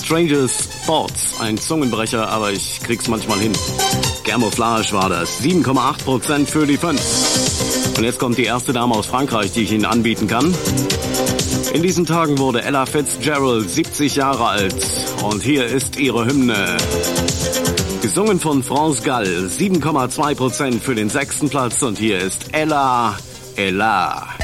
Strangest Thoughts, ein Zungenbrecher, aber ich krieg's manchmal hin. Camouflage war das, 7,8% für die 5. Und jetzt kommt die erste Dame aus Frankreich, die ich Ihnen anbieten kann. In diesen Tagen wurde Ella Fitzgerald 70 Jahre alt und hier ist ihre Hymne. Gesungen von France Gall, 7,2% für den 6. Platz und hier ist Ella, Ella.